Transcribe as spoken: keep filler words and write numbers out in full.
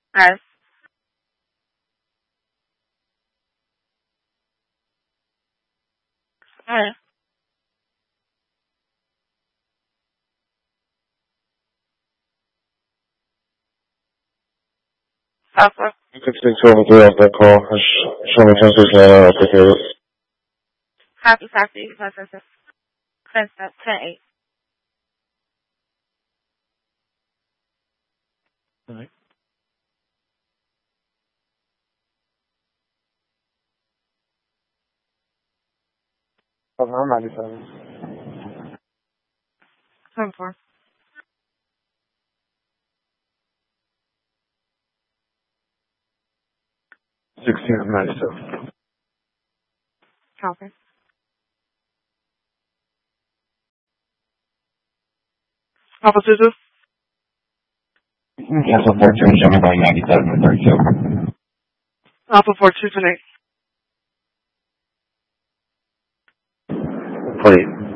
S. Alright. Alpha. sixteen twenty-three off that call. Show me ten six nine. I'll take care of it. Copy, copy. ten eight. All right. Oh, no, I'm ninety-seven. Seven four. sixteen, I'm ninety-seven. Copy. Alpha two two. Cancel fourteen, show me going ninety-seven and thirty-two. Alpha four two two eight. Please.